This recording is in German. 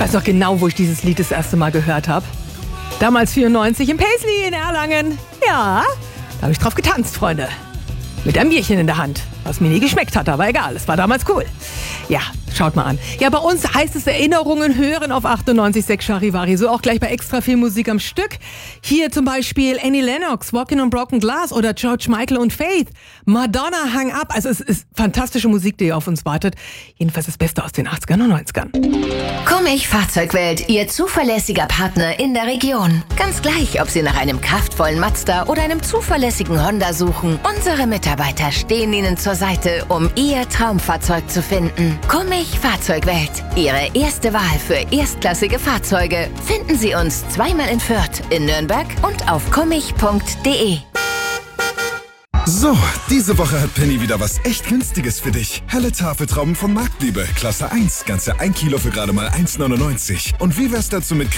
weiß noch genau, wo ich dieses Lied das erste Mal gehört habe. Damals 94 im Paisley in Erlangen. Ja, da habe ich drauf getanzt, Freunde. Mit einem Bierchen in der Hand. Was mir nie geschmeckt hat, aber egal, es war damals cool. Ja, schaut mal an. Ja, bei uns heißt es Erinnerungen hören auf 98,6 Charivari. So auch gleich bei extra viel Musik am Stück. Hier zum Beispiel Annie Lennox, Walking on Broken Glass oder George Michael und Faith. Madonna, Hang Up. Also es ist fantastische Musik, die auf uns wartet. Jedenfalls das Beste aus den 80ern und 90ern. Kummich Fahrzeugwelt, Ihr zuverlässiger Partner in der Region. Ganz gleich, ob Sie nach einem kraftvollen Mazda oder einem zuverlässigen Honda suchen. Unsere Mitarbeiter stehen Ihnen zur Seite, um Ihr Traumfahrzeug zu finden. Kummich Fahrzeugwelt, Ihre erste Wahl für erstklassige Fahrzeuge. Finden Sie uns zweimal in Fürth, in Nürnberg und auf kummich.de. So, diese Woche hat Penny wieder was echt Günstiges für dich. Helle Tafeltrauben von Marktliebe, Klasse 1, ganze 1 Kilo für gerade mal 1,99. Und wie wär's dazu mit